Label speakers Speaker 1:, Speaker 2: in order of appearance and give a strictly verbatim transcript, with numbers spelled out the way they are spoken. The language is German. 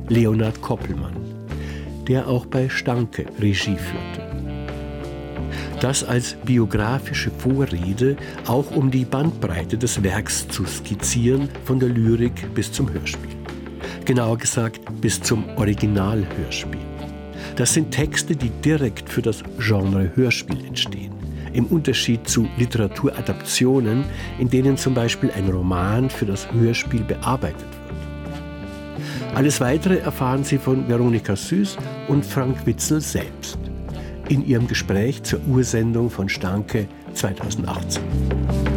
Speaker 1: Leonhard Koppelmann, der auch bei Stanke Regie führte. Das als biografische Vorrede, auch um die Bandbreite des Werks zu skizzieren, von der Lyrik bis zum Hörspiel. Genauer gesagt, bis zum Originalhörspiel. Das sind Texte, die direkt für das Genre Hörspiel entstehen. Im Unterschied zu Literaturadaptionen, in denen zum Beispiel ein Roman für das Hörspiel bearbeitet wird. Alles Weitere erfahren Sie von Veronika Süß und Frank Witzel selbst in ihrem Gespräch zur Ursendung von Stanke zweitausendachtzehn.